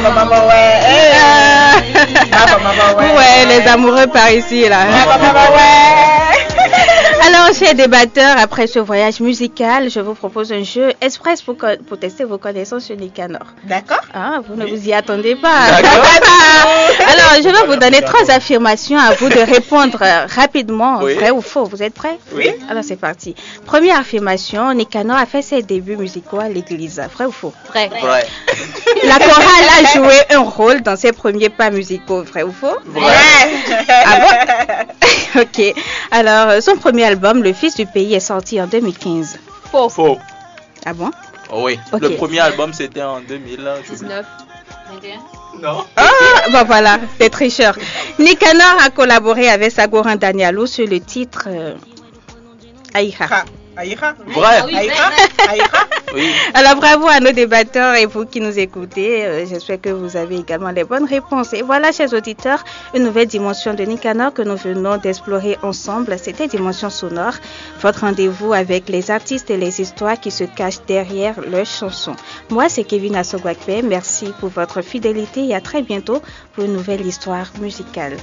Ouais, les amoureux par ici, là. Alors, chers débatteurs, après ce voyage musical, je vous propose un jeu express pour tester vos connaissances sur Nicanor. D'accord. Ah, vous ne vous y attendez pas. Alors, je vais vous donner 3 affirmations à vous de répondre rapidement, vrai ou faux. Vous êtes prêts? Oui. Alors, c'est parti. Première affirmation, Nicanor a fait ses débuts musicaux à l'église. Vrai ou faux? Vrai. La chorale a joué un rôle dans ses premiers pas musicaux. Vrai ou faux? Vrai. Ah bon? Ok. Alors, son premier album, Le Fils du Pays, est sorti en 2015. Faux. Ah bon? Oh oui. Ok. Le premier album c'était en 2019. 21. Non. Ah, bon voilà, c'est tricheur. Nicanor a collaboré avec Sagoran Danialo sur le titre Aïcha. Aïcha. Vrai. Ah oui, Aïcha. Oui. Alors bravo à nos débatteurs et vous qui nous écoutez. J'espère que vous avez également les bonnes réponses. Et voilà, chers auditeurs, une nouvelle dimension de Nicanor que nous venons d'explorer ensemble. C'était Dimension Sonore, votre rendez-vous avec les artistes et les histoires qui se cachent derrière leurs chansons. Moi, c'est Kevin Assogwakpe. Merci pour votre fidélité et à très bientôt pour une nouvelle histoire musicale.